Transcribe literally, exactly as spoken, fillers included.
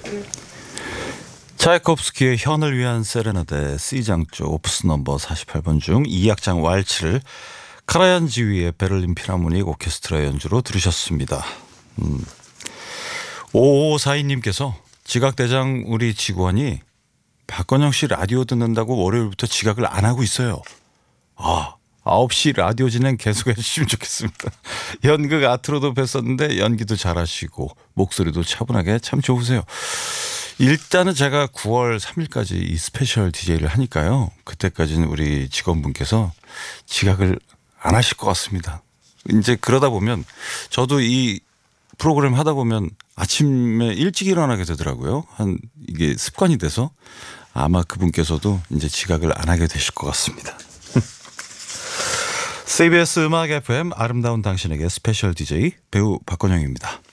차이콥스키의 현을 위한 세레나데 C장조 오프스 넘버 사십팔 번 중 이 악장 왈츠를 카라얀 지휘의 베를린 필하모닉 오케스트라 연주로 들으셨습니다. 음. 오오사이 님께서 지각대장 우리 직원이 박건영 씨 라디오 듣는다고 월요일부터 지각을 안 하고 있어요. 아, 아홉 시 라디오 진행 계속 해주시면 좋겠습니다. 연극 아트로도 뵀었는데 연기도 잘하시고 목소리도 차분하게 참 좋으세요. 일단은 제가 구월 삼일까지 이 스페셜 디제이를 하니까요. 그때까지는 우리 직원분께서 지각을 안 하실 것 같습니다. 이제 그러다 보면 저도 이 프로그램 하다 보면 아침에 일찍 일어나게 되더라고요. 한 이게 습관이 돼서 아마 그분께서도 이제 지각을 안 하게 되실 것 같습니다. 씨비에스 음악 에프엠 아름다운 당신에게 스페셜 디제이 배우 박건영입니다.